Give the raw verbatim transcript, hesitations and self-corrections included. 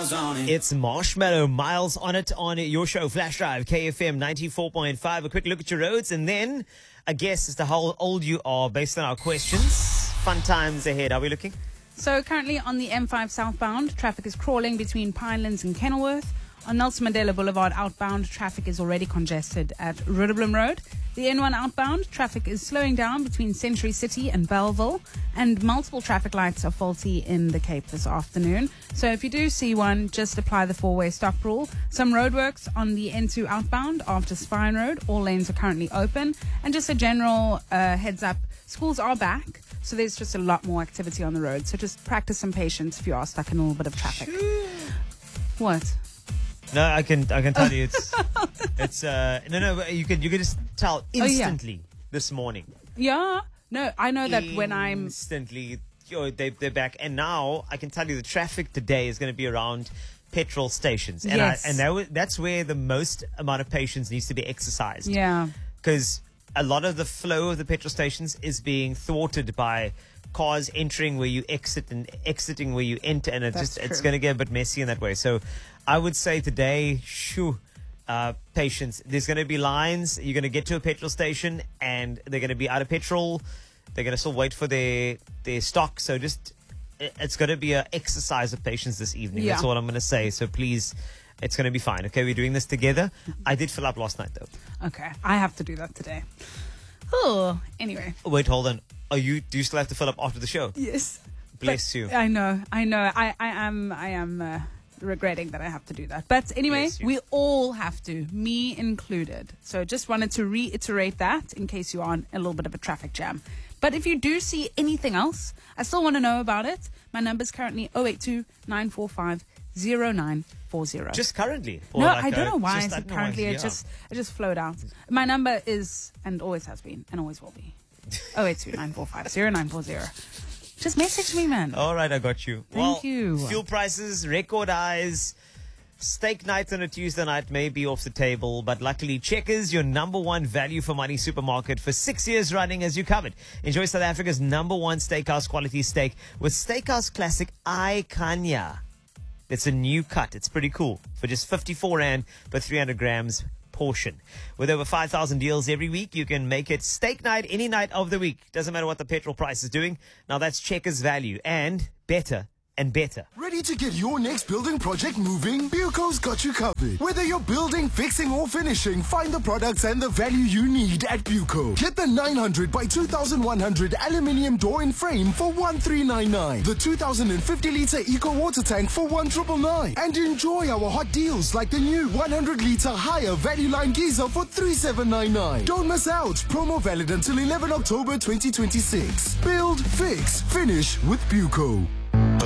miles on it. It's Marshmallow, Miles on it on your show, Flash Drive, K F M ninety-four point five. A quick look at your roads and then a guess as to how old you are based on our questions. Fun times ahead. Are we looking? So currently on the M five southbound, traffic is crawling between Pinelands and Kenilworth. On Nelson Mandela Boulevard outbound, traffic is already congested at Rudderblom Road. The N one outbound, traffic is slowing down between Century City and Belleville, and multiple traffic lights are faulty in the Cape this afternoon. So if you do see one, just apply the four-way stop rule. Some roadworks on the N two outbound after Spine Road. All lanes are currently open. And just a general uh, heads up, schools are back, so there's just a lot more activity on the road. So just practice some patience if you are stuck in a little bit of traffic. What? No, I can I can tell you it's it's uh no no you can you can just tell instantly oh, yeah. this morning. Yeah, no, I know that when I'm instantly yo, they they're back, and now I can tell you the traffic today is going to be around petrol stations, and yes. I, and that, that's where the most amount of patience needs to be exercised. Yeah, because a lot of the flow of the petrol stations is being thwarted by cars entering where you exit and exiting where you enter, and it's That's just it's true. going to get a bit messy in that way. So I would say today, shoo, uh, patience. There's going to be lines. You're going to get to a petrol station and they're going to be out of petrol. They're going to still wait for their their stock. So just it- it's going to be an exercise of patience this evening. Yeah. That's all I'm going to say. So please, it's going to be fine. Okay, we're doing this together. I did fill up last night though. okay. I have to do that today. Oh, anyway. Wait, hold on. Are you? Do you still have to fill up after the show? Yes. Bless But you. I know, I know. I, I am, I am uh, regretting that I have to do that. But anyway, Bless you. we all have to, me included. So just wanted to reiterate that in case you are in a little bit of a traffic jam. But if you do see anything else, I still want to know about it. My number is currently zero eight two, nine four five, zero nine four zero. Just currently? Or No, like I don't a- know why just- I I said don't know why, currently. It yeah. just it just flowed out. My number is, and always has been, and always will be, zero eight two, nine four five, zero nine four zero. Just message me, man. All right, I got you. Thank well, you. Fuel prices, record highs. Steak night on a Tuesday night may be off the table, but luckily Checkers, your number one value for money supermarket for six years running, as you covered. Enjoy South Africa's number one steakhouse quality steak with Steakhouse Classic I Kanya. It's a new cut. It's pretty cool. For just fifty-four rand per three hundred grams portion. With over five thousand deals every week, you can make it steak night any night of the week. Doesn't matter what the petrol price is doing. Now that's Checkers value and better and better. Ready to get your next building project moving? Buco's got you covered. Whether you're building, fixing or finishing, find the products and the value you need at Buco. Get the nine hundred by two thousand one hundred aluminium door and frame for one three nine nine. The two thousand fifty litre eco water tank for one nine nine nine. And enjoy our hot deals like the new one hundred litre higher value line geyser for three seven nine nine. Don't miss out. Promo valid until eleventh October twenty twenty-six. Build, fix, finish with Buco.